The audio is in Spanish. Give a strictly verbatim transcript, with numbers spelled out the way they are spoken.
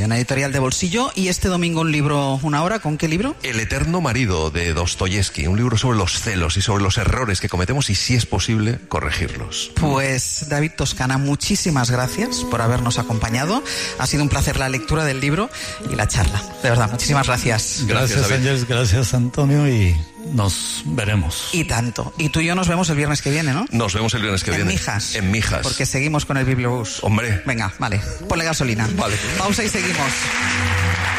una editorial de bolsillo. Y este domingo un libro, una hora, ¿con qué libro? El eterno marido, de Dostoyevsky, un libro sobre los celos y sobre los errores que cometemos y, si es posible, corregirlos. Pues David Toscana, muchísimas gracias por habernos acompañado. Ha sido un placer la lectura del libro y la charla. De verdad, muchísimas gracias. Gracias, gracias Ángel, gracias Antonio, y nos veremos. Y tanto. Y tú y yo nos vemos el viernes que viene, ¿no? Nos vemos el viernes que en viene. En Mijas. En Mijas. Porque seguimos con el Bibliobús. Hombre. Venga, vale. Ponle gasolina. Vale. Pausa y seguimos.